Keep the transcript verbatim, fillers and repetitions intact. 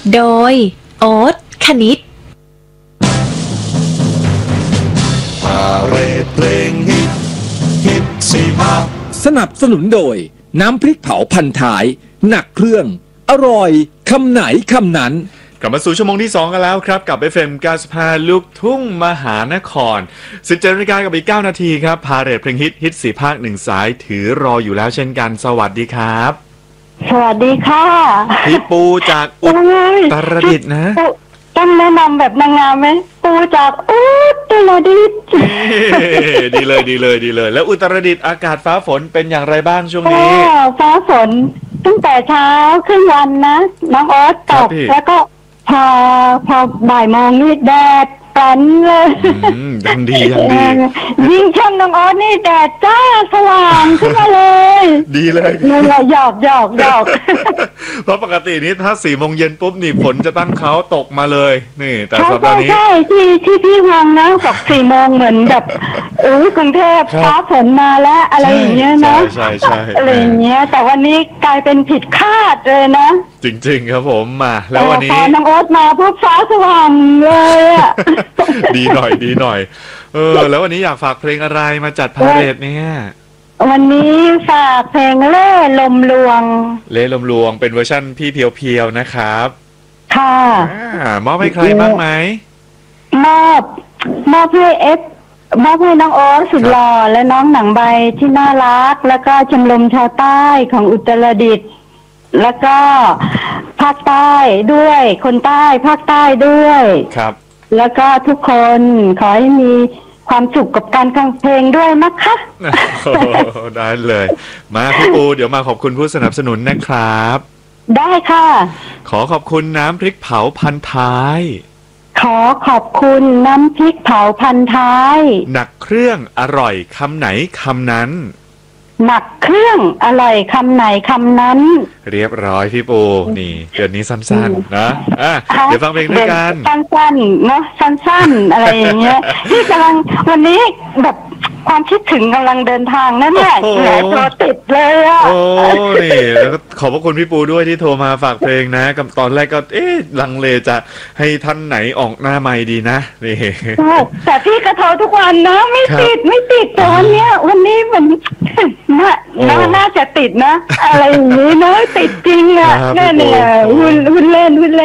โดยโอ๊ตคณิตพาเรดเพลงฮิตฮิตสีภาคสนับสนุนโดยน้ำพริกเผาพันท้ายหนักเครื่องอร่อยคำไหนคำนั้นกลับมาสู่ชั่วโมงที่สองกันแล้วครับกับ เอฟ เอ็ม เก้าสิบห้า ลูกทุ่งมหานครสิบเจ็ดนาฬิกากับอีกเก้านาทีครับพาเรดเพลงฮิตฮิตสี่ภาคหนึ่งสายถือรออยู่แล้วเช่นกันสวัสดีครับสวัสดีค่ะพี่ปูจากอุตรดิตถ์นะต้องแนะนำแบบนางงามไหมปูจากอุตรดิตถ์ดีเลยดีเลยดีเลยแล้วอุตรดิตถ์อากาศฟ้าฝนเป็นอย่างไรบ้างช่วงนี้ฟ้าฝนตั้งแต่เช้าครึ่งวันนะน้องออสตกแล้วก็พอพอบ่ายโมงนี่แดดปันเลยยังดียังดียิ่งช่างน้องออสนี่แดดจ้าสว่างขึ้นมาเลยดีเลยนี่แหละหยอกหยอกหยอกเพราะปกตินี้ถ้าสี่โมงเย็นปุ๊บนี่ฝนจะตั้งเขาตกมาเลยนี่แต่สัปดาห์นี้ใช่ที่ที่พี่วังนะบอกสี่โมงเหมือนแบบเออกรุงเทพฟ้าฝนมาแล้วอะไรอย่างเงี้ยนะใช่ใช่อะไรอย่างเงี้ยแต่วันนี้กลายเป็นผิดคาดเลยนะจริงๆครับผมมาแล้ววันนี้พอน้องโอ๊ตมาปุ๊บฟ้าสว่างเลยอ่ะดีหน่อยดีหน่อยเออแล้ววันนี้อยากฝากเพลงอะไรมาจัดพาเหรดเนี่ยวันนี้ฝากเพลงเล่ลมลวงเล่ลมลวงเป็นเวอร์ชั่นพี่เพียวๆนะครับค่ะมอบให้ใครบ้างไหมมอบมอบให้เอฟมอบให้น้องโอ๊ตสุดหล่อและน้องหนังใบที่น่ารักแล้วก็ชมรมชาวใต้ของอุตรดิตถ์แล้วก็ภาคใต้ด้วยคนใต้ภาคใต้ด้วยครับแล้วก็ทุกคนขอให้มีความสุขกับการฟังเพลงด้วยนะคะได้เลยมาพี่ปูเดี๋ยวมาขอบคุณผู้สนับสนุนนะครับได้ค่ะขอขอบคุณน้ำพริกเผาพันท้ายขอขอบคุณน้ำพริกเผาพันท้ายหนักเครื่องอร่อยคำไหนคำนั้นหนักเครื่องอร่อยคำไหนคำนั้นเรียบร้อยพี่ปูนี่เดือนนี้สั้นๆนะอ่ะเดี๋ยวฟังเพลงด้วยกันสั้นๆเนาะสั้นๆอะไรอย่างเงี้ยที่กำลังวันนี้แบบความคิดถึงกำลังเดินทางนั่นแหละแหมตัวติดเลยอ่ะโอ้นี่แล้วก็ขอบพระคุณพี่ปูด้วยที่โทรมาฝากเพลงนะกับตอนแรกก็เอ๊ะลังเลจะให้ท่านไหนออกหน้าไมค์ดีนะนี่แต่พี่กระโทรทุกวันนะไม่ติดไม่ติดแต่วันเนี้ยวันนี้มันน่าน่าจะติดนะอะไรอย่างนี้นะติดจริงอ่ะแน่ๆหุ่นหุ่นเล่นหุ่นเล่น